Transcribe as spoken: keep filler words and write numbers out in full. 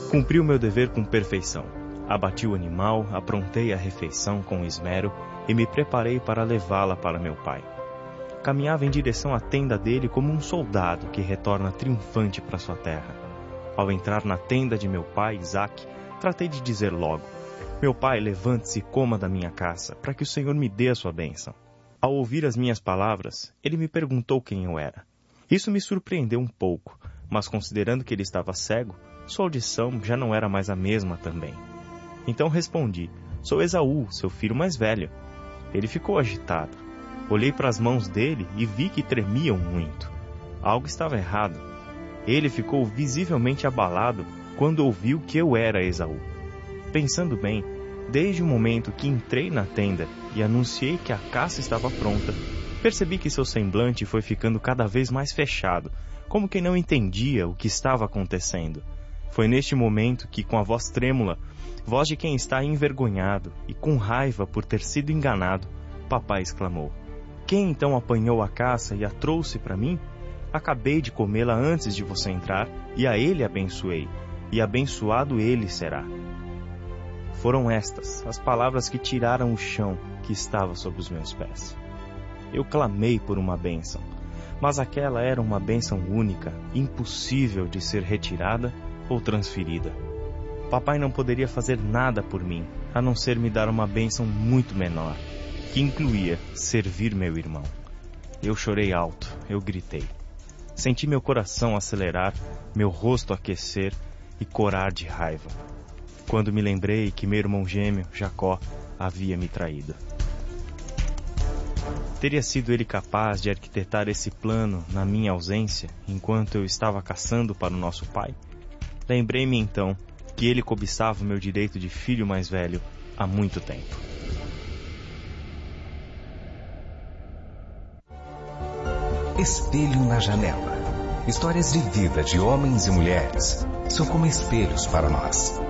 Cumpri o meu dever com perfeição. Abati o animal, aprontei a refeição com esmero e me preparei para levá-la para meu pai. Caminhava em direção à tenda dele como um soldado que retorna triunfante para sua terra. Ao entrar na tenda de meu pai, Isaque, tratei de dizer logo: meu pai, levante-se e coma da minha caça, para que o Senhor me dê a sua bênção. Ao ouvir as minhas palavras, ele me perguntou quem eu era. Isso me surpreendeu um pouco, mas considerando que ele estava cego, sua audição já não era mais a mesma também. Então respondi: sou Esaú, seu filho mais velho. Ele ficou agitado. Olhei para as mãos dele e vi que tremiam muito. Algo estava errado. Ele ficou visivelmente abalado quando ouviu que eu era Esaú. Pensando bem, desde o momento que entrei na tenda e anunciei que a caça estava pronta, percebi que seu semblante foi ficando cada vez mais fechado, como quem não entendia o que estava acontecendo. Foi neste momento que, com a voz trêmula, voz de quem está envergonhado e com raiva por ter sido enganado, papai exclamou: quem então apanhou a caça e a trouxe para mim? Acabei de comê-la antes de você entrar e a ele abençoei, e abençoado ele será. Foram estas as palavras que tiraram o chão que estava sob os meus pés. Eu clamei por uma bênção, mas aquela era uma bênção única, impossível de ser retirada ou transferida. Papai não poderia fazer nada por mim, a não ser me dar uma bênção muito menor, que incluía servir meu irmão. Eu chorei alto, eu gritei. Senti meu coração acelerar, meu rosto aquecer e corar de raiva, quando me lembrei que meu irmão gêmeo, Jacó, havia me traído. Teria sido ele capaz de arquitetar esse plano na minha ausência, enquanto eu estava caçando para o nosso pai? Lembrei-me então que ele cobiçava o meu direito de filho mais velho há muito tempo. Espelho na janela. Histórias de vida de homens e mulheres são como espelhos para nós.